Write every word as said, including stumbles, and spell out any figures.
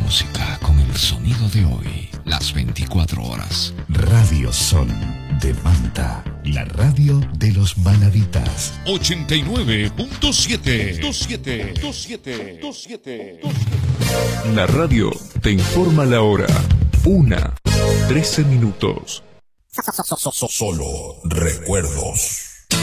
música con el sonido de hoy, las veinticuatro horas. Radio Sol de Manta, la radio de los manaditas. ochenta y nueve punto siete. siete, siete, siete. La radio te informa la hora. Una, trece minutos. Solo recuerdos.